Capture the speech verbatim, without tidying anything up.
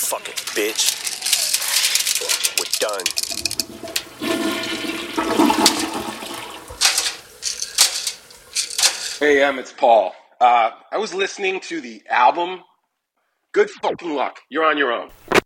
Fucking bitch. We're done. Hey, Em, it's Paul. Uh, I was listening to the album. Good fucking luck. You're on your own.